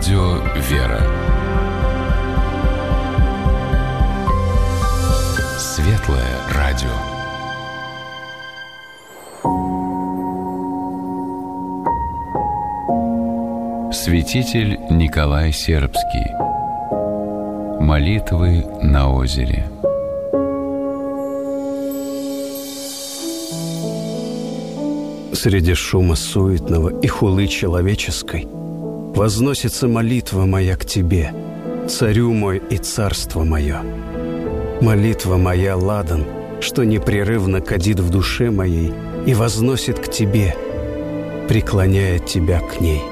Радио «Вера». Светлое радио. Святитель Николай Сербский. Молитвы на озере. Среди шума суетного и хулы человеческой возносится молитва моя к Тебе, Царю мой и царство мое. Молитва моя ладан, что непрерывно кадит в душе моей и возносит к Тебе, преклоняя Тебя к ней.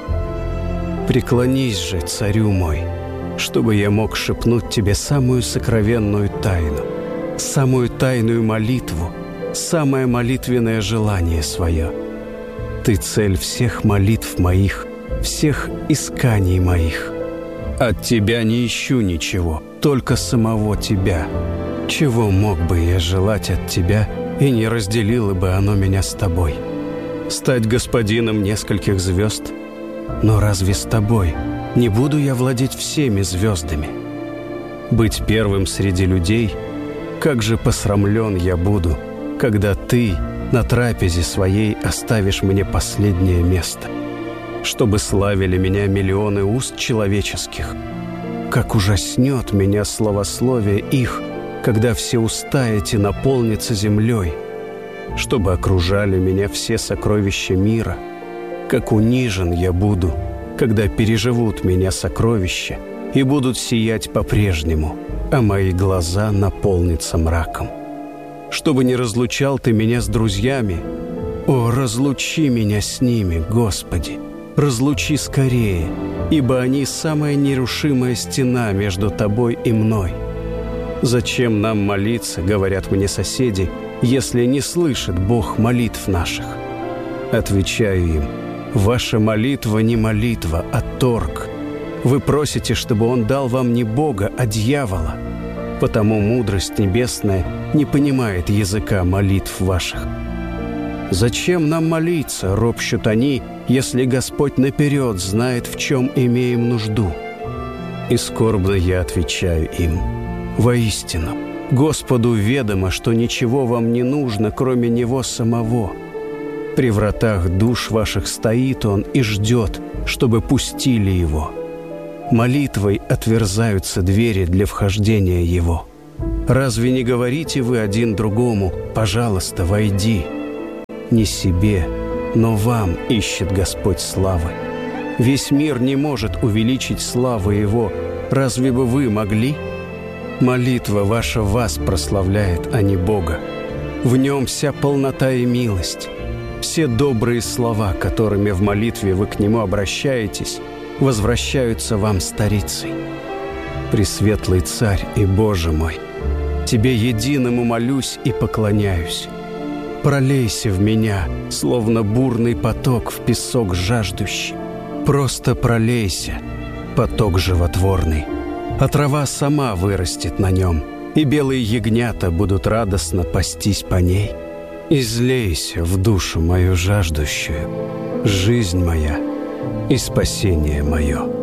Преклонись же, Царю мой, чтобы я мог шепнуть Тебе самую сокровенную тайну, самую тайную молитву, самое молитвенное желание свое. Ты цель всех молитв моих, всех исканий моих. От Тебя не ищу ничего, только самого Тебя. Чего мог бы я желать от Тебя, и не разделило бы оно меня с Тобой? Стать господином нескольких звезд? Но разве с Тобой не буду я владеть всеми звездами? Быть первым среди людей? Как же посрамлен я буду, когда Ты на трапезе своей оставишь мне последнее место, чтобы славили меня миллионы уст человеческих. Как ужаснет меня славословие их, когда все уста эти наполнятся землей, чтобы окружали меня все сокровища мира. Как унижен я буду, когда переживут меня сокровища и будут сиять по-прежнему, а мои глаза наполнятся мраком. Чтобы не разлучал Ты меня с друзьями, о, разлучи меня с ними, Господи, разлучи скорее, ибо они самая нерушимая стена между Тобой и мной. Зачем нам молиться, говорят мне соседи, если не слышит Бог молитв наших? Отвечаю им: ваша молитва не молитва, а торг. Вы просите, чтобы Он дал вам не Бога, а дьявола. Потому мудрость небесная не понимает языка молитв ваших. Зачем нам молиться, ропщут они, если Господь наперед знает, в чем имеем нужду? И скорбно я отвечаю им: воистину, Господу ведомо, что ничего вам не нужно, кроме Него самого. При вратах душ ваших стоит Он и ждет, чтобы пустили Его. Молитвой отверзаются двери для вхождения Его. Разве не говорите вы один другому: «Пожалуйста, войди»? Не себе, но вам ищет Господь славы. Весь мир не может увеличить славу Его. Разве бы вы могли? Молитва ваша вас прославляет, а не Бога. В Нем вся полнота и милость. Все добрые слова, которыми в молитве вы к Нему обращаетесь, возвращаются вам старицей. Пресветлый Царь и Боже мой, Тебе единому молюсь и поклоняюсь. Пролейся в меня, словно бурный поток в песок жаждущий. Просто пролейся, поток животворный, а трава сама вырастет на нем, и белые ягнята будут радостно пастись по ней. Излейся в душу мою жаждущую, жизнь моя и спасение мое.